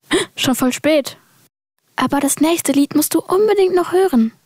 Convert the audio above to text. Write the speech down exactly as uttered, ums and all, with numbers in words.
Schon voll spät. Aber das nächste Lied musst du unbedingt noch hören.